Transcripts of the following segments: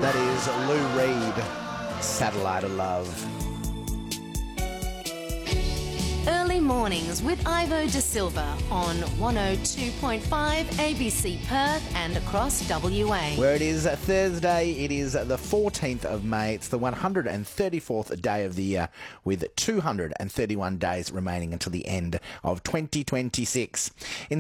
That is Lou Reed, Satellite of Love. Early mornings with Ivo De Silva on 102.5 ABC Perth and across WA. Where it is Thursday, it is the 14th of May. It's the 134th day of the year, with 231 days remaining until the end of 2026. In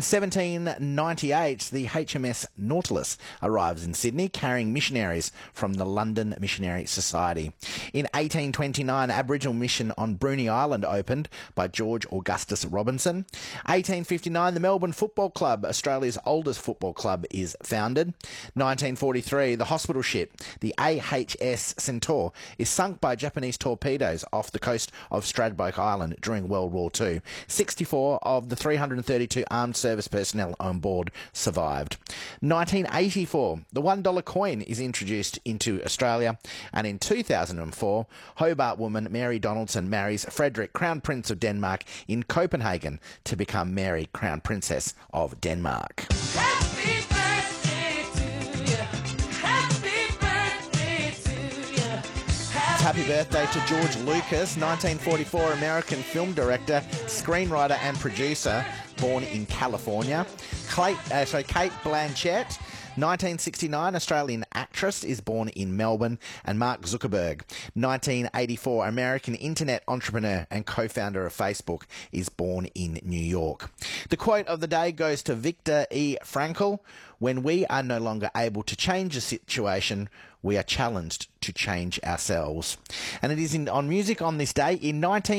1798, the HMS Nautilus arrives in Sydney, carrying missionaries from the London Missionary Society. In 1829, Aboriginal mission on Bruny Island opened by George Augustus Robinson. 1859, the Melbourne Football Club, Australia's oldest football club, is founded. 1943, the hospital ship, the AHS Centaur, is sunk by Japanese torpedoes off the coast of Stradbroke Island during World War II. 64 of the 332 armed service personnel on board survived. 1984, the $1 coin is introduced into Australia. And in 2004, Hobart woman Mary Donaldson marries Frederick, Crown Prince of Denmark, in Copenhagen to become Mary, Crown Princess of Denmark. Happy birthday to you. Happy birthday to you. Happy birthday to George Lucas, 1944 American film director, screenwriter and producer, born in California. Kate Blanchett, 1969 Australian actress, is born in Melbourne. And Mark Zuckerberg, 1984 American internet entrepreneur and co-founder of Facebook, is born in New York. The quote of the day goes to Viktor E. Frankl: "When we are no longer able to change a situation, we are challenged to change ourselves." And it is on music on this day in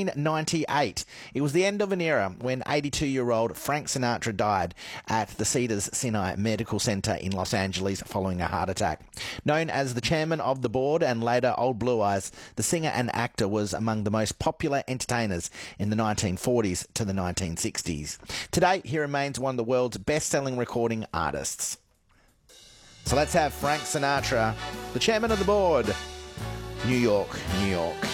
1998. It was the end of an era when 82-year-old Frank Sinatra died at the Cedars-Sinai Medical Center in Los Angeles following a heart attack. Known as the chairman of the board and later Old Blue Eyes, the singer and actor was among the most popular entertainers in the 1940s to the 1960s. Today, he remains one of the world's best-selling recording artists. So let's have Frank Sinatra, the chairman of the board, New York, New York.